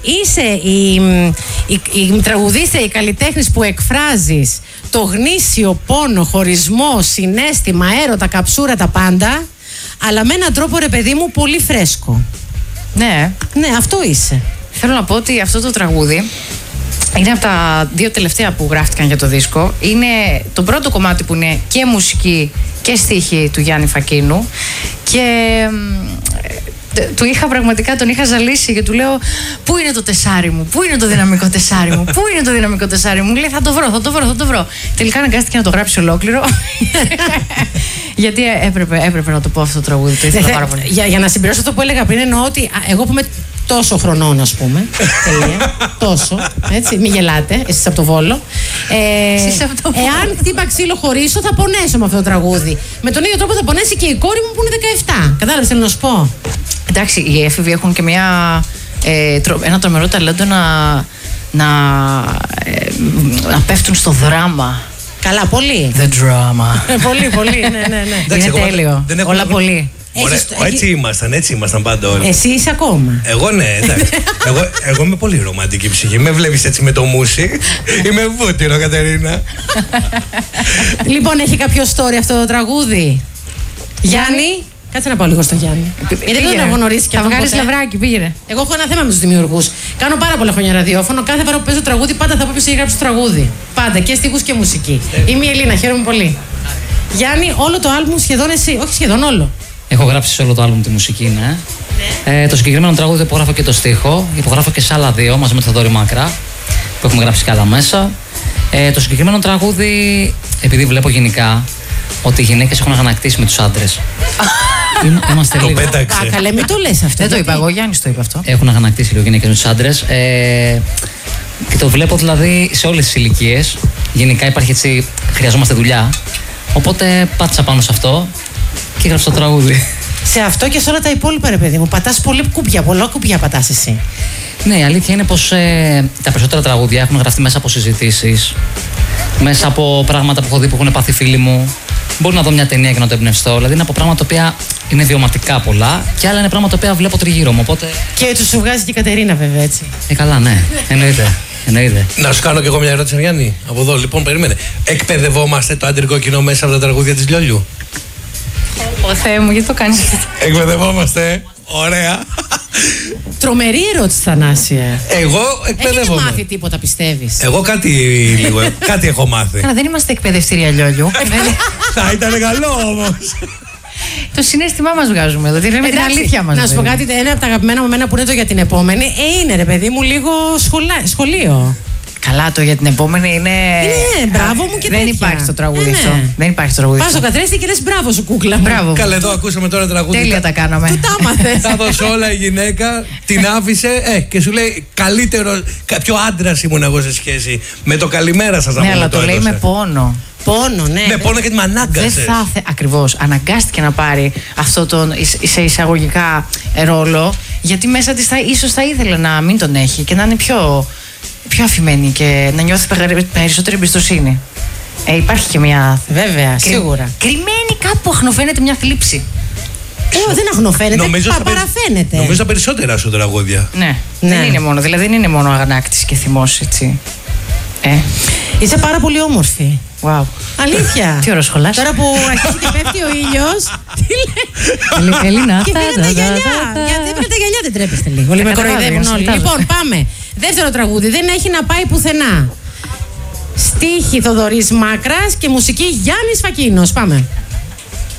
είσαι η τραγουδίστρια, η καλλιτέχνης που εκφράζεις το γνήσιο πόνο, χωρισμό, συναίσθημα, έρωτα, καψούρα, τα πάντα, αλλά με έναν τρόπο, ρε παιδί μου, πολύ φρέσκο. Ναι. Ναι, αυτό είσαι. Θέλω να πω ότι αυτό το τραγούδι είναι από τα 2 τελευταία που γράφτηκαν για το δίσκο. Είναι το πρώτο κομμάτι που είναι και μουσική και στίχη του Γιάννη Φακίνου. Και τον είχα ζαλίσει και του λέω: πού είναι το τεσάρι μου, πού είναι το δυναμικό τεσάρι μου, πού είναι το δυναμικό τεσάρι μου. Μου λέει: θα το βρω. Τελικά αναγκάστηκε να το γράψει ολόκληρο. Γιατί έπρεπε να το πω αυτό το τραγούδι. Το ήθελα πάρα πολύ. Για να συμπληρώσω αυτό που έλεγα πριν, εννοώ ότι εγώ που είμαι τόσο χρονών, ας πούμε. Τελεία. Τόσο. Έτσι, μην γελάτε, εσείς από το Βόλο. Εάν χτύπα ξύλο χωρίσω, θα πονέσω με αυτό το τραγούδι. Με τον ίδιο τρόπο θα πονέσει και η κόρη μου που είναι 17. Κατάλαβες, θέλω να σου πω. Εντάξει, οι έφηβοι έχουν και ένα τρομερό ταλέντο να πέφτουν στο δράμα. Καλά, πολύ. The drama. Πολύ, ναι. Είναι τέλειο. Όλα πολύ. Έτσι ήμασταν πάντα όλοι. Εσύ είσαι ακόμα. Εγώ ναι, εντάξει. εγώ είμαι πολύ ρομαντική ψυχή. Με βλέπεις έτσι με το μουσι. Είμαι βούτυρο, Κατερίνα. Λοιπόν, έχει κάποιο story αυτό το τραγούδι? Γιάννη, κάτσε να πάω λίγο στο Γιάννη. Γιατί δεν έχω γνωρίσει και θα βγάλεις λαβράκι, πήγαινε. Εγώ έχω ένα θέμα με τους δημιουργούς. Κάνω πάρα πολλά χρόνια ραδιόφωνο. Κάθε φορά που παίζω τραγούδι, πάντα θα πω ποιος έχει γράψει το τραγούδι. Πάντα και στίχους και μουσική. Είμαι η Ελίνα, χαίρομαι πολύ. Γιάννη, όλο το άλμπουμ σχεδόν εσύ. Όχι σχεδόν όλο. Έχω γράψει σε όλο το άλμπουμ τη μουσική, ναι. Το συγκεκριμένο τραγούδι υπογράφω και το στίχο. Υπογράφω και σε άλλα 2 μαζί με τον Θοδωρή Μάκρα που έχουμε γράψει και άλλα μέσα. Το συγκεκριμένο τραγούδι, επειδή βλέπω γενικά ότι οι γυναίκες έχουν αγανακτήσει με τους άντρες. Είμαστε λίγο. Καλέ, μην το λες αυτό. Δεν το είπα εγώ, Γιάννης το είπε αυτό. Έχουν αγανακτήσει λίγο οι γυναίκες με τους άντρες. Και το βλέπω δηλαδή σε όλες τις ηλικίες. Γενικά υπάρχει έτσι, χρειαζόμαστε δουλειά. Οπότε πάτησα πάνω σε αυτό και έγραψα το τραγούδι. Σε αυτό και σε όλα τα υπόλοιπα, ρε παιδί μου. Πατάς πολλά κουμπιά πατάς εσύ. Ναι, η αλήθεια είναι πως τα περισσότερα τραγούδια έχουν γραφτεί μέσα από συζητήσεις, μέσα από πράγματα που έχω δει που έχουν πάθει φίλοι μου. Μπορεί να δω μια ταινία και να το εμπνευστώ. Δηλαδή είναι από πράγματα τα οποία είναι βιωματικά πολλά και άλλα είναι πράγματα τα οποία βλέπω τριγύρω μου. Οπότε... Και του σου βγάζει και η Κατερίνα, βέβαια, έτσι. Καλά, ναι. Εννοείται. Να σου κάνω κι εγώ μια ερώτηση, Γιάννη. Από εδώ, λοιπόν, περίμενε. Εκπαιδευόμαστε το αντρικό κοινό μέσα από τα τραγούδια της Λιόλιου? Ω Θεέ μου, γιατί το κάνεις αυτό? Εκπαιδευόμαστε. Ωραία. Τρομερή ερώτηση, Θανάσια. Εγώ εκπαιδεύομαι. Έχετε μάθει τίποτα, πιστεύεις? Εγώ κάτι έχω μάθει. Καλά, δεν είμαστε εκπαιδευτήρια Λιόλιου. Θα ήταν καλό όμως. Το συναίσθημά μας βγάζουμε, δηλαδή λέμε την αλήθεια μας. Να σου πω κάτι, ένα από τα αγαπημένα μου μένα που είναι το για την επόμενη, είναι ρε παιδί μου λίγο σχολείο. Καλά, το για την επόμενη είναι. Ναι, μπράβο μου και δεν υπάρχει το τραγούδι αυτό. Δεν υπάρχει το τραγούδι. Πας στο καθρέφτη και λες μπράβο σου, κούκλα. Μπράβο. Καλά, εδώ ακούσαμε τώρα τραγούδι. Τέλεια τα κάναμε. Του τα άμαθες. Τα δώσε όλα η γυναίκα, την άφησε και σου λέει καλύτερο. Πιο άντρας ήμουν εγώ σε σχέση με το καλημέρα σας. Ναι, αλλά το λέει με πόνο. Πόνο, ναι. Ναι, πόνο γιατί με ανάγκασε. Ακριβώς. Αναγκάστηκε να πάρει αυτό τον σε εισαγωγικά ρόλο, γιατί μέσα της ίσως θα ήθελε να μην τον έχει και να είναι πιο αφημένη και να νιώθει περισσότερη εμπιστοσύνη. Υπάρχει και μια. Βέβαια, σίγουρα. Κρυμμένη κάπου αχνοφαίνεται μια θλίψη. Δεν αχνοφαίνεται, παραφαίνεται. Νομίζω τα περισσότερα σου τραγούδια. Ναι. Δεν είναι μόνο, δηλαδή δεν είναι μόνο αγανάκτηση και θυμός, έτσι. Είσαι πάρα πολύ όμορφη. Wow. Αλήθεια. Τι ώρα σχολάς? Τώρα που αρχίζει και πέφτει ο ήλιος. Ελίνα, και πήραν τα γυαλιά. Γιατί πήραν τα γυαλιά, δεν τρέπεστε λίγο. Με κοροϊδεύουν όλοι. Λοιπόν, πάμε. Δεύτερο τραγούδι. Δεν έχει να πάει πουθενά. Στίχη Θοδωρής Μάκρας και μουσική Γιάννης Φακίνος. Πάμε.